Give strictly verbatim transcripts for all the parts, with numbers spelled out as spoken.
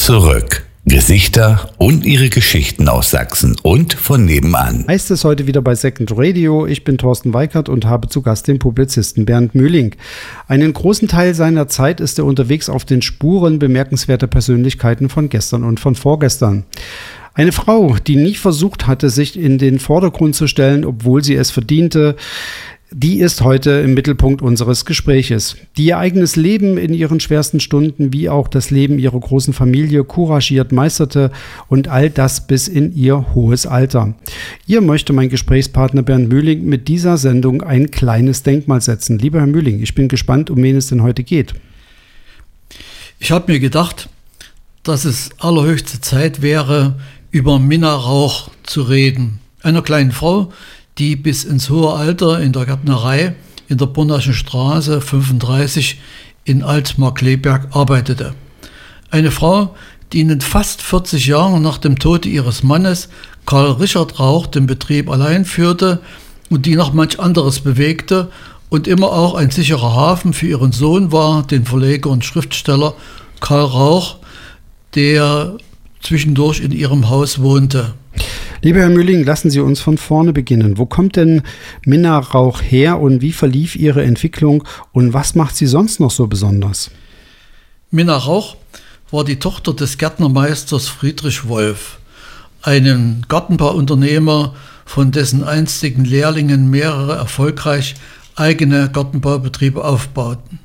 Zurück. Gesichter und ihre Geschichten aus Sachsen und von nebenan. Heißt es heute wieder bei Second Radio. Ich bin Thorsten Weikert und habe zu Gast den Publizisten Bernd Mühling. Einen großen Teil seiner Zeit ist er unterwegs auf den Spuren bemerkenswerter Persönlichkeiten von gestern und von vorgestern. Eine Frau, die nie versucht hatte, sich in den Vordergrund zu stellen, obwohl sie es verdiente, die ist heute im Mittelpunkt unseres Gespräches. Die ihr eigenes Leben in ihren schwersten Stunden wie auch das Leben ihrer großen Familie couragiert meisterte und all das bis in ihr hohes Alter. Ihr möchte mein Gesprächspartner Bernd Mühling mit dieser Sendung ein kleines Denkmal setzen. Lieber Herr Mühling, ich bin gespannt, um wen es denn heute geht. Ich habe mir gedacht, dass es allerhöchste Zeit wäre, über Minna Rauch zu reden. Einer kleinen Frau, die bis ins hohe Alter in der Gärtnerei in der Bornaschen Straße fünfunddreißig in Altmarkleberg arbeitete. Eine Frau, die in den fast vierzig Jahren nach dem Tode ihres Mannes Karl Richard Rauch den Betrieb allein führte und die noch manch anderes bewegte und immer auch ein sicherer Hafen für ihren Sohn war, den Verleger und Schriftsteller Karl Rauch, der zwischendurch in ihrem Haus wohnte. Lieber Herr Mühling, lassen Sie uns von vorne beginnen. Wo kommt denn Minna Rauch her und wie verlief ihre Entwicklung und was macht sie sonst noch so besonders? Minna Rauch war die Tochter des Gärtnermeisters Friedrich Wolf, einem Gartenbauunternehmer, von dessen einstigen Lehrlingen mehrere erfolgreich eigene Gartenbaubetriebe aufbauten.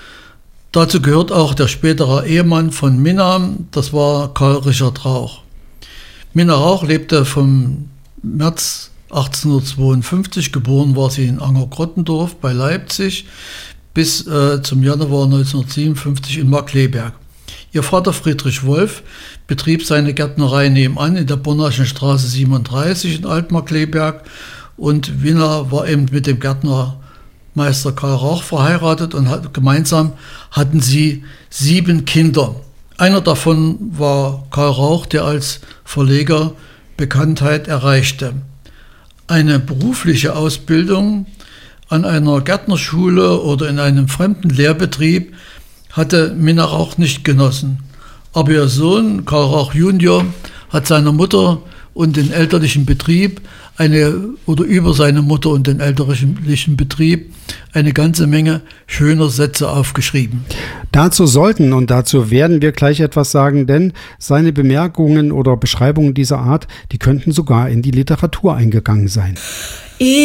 Dazu gehört auch der spätere Ehemann von Minna, das war Karl Richard Rauch. Minna Rauch lebte vom März achtzehnhundertzweiundfünfzig, geboren war sie in Anger-Grottendorf bei Leipzig, bis äh, zum Januar neunzehnhundertsiebenundfünfzig in Markleberg. Ihr Vater Friedrich Wolf betrieb seine Gärtnerei nebenan in der Bornaschen Straße siebenunddreißig in Altmarkleberg und Minna war eben mit dem Gärtnermeister Karl Rauch verheiratet und hat, gemeinsam hatten sie sieben Kinder. Einer davon war Karl Rauch, der als Verleger Bekanntheit erreichte. Eine berufliche Ausbildung an einer Gärtnerschule oder in einem fremden Lehrbetrieb hatte Minna Rauch nicht genossen. Aber ihr Sohn, Karl Rauch Junior, hat seiner Mutter und den elterlichen Betrieb eine oder über seine Mutter und den elterlichen Betrieb eine ganze Menge schöner Sätze aufgeschrieben. Dazu sollten und dazu werden wir gleich etwas sagen, denn seine Bemerkungen oder Beschreibungen dieser Art, die könnten sogar in die Literatur eingegangen sein.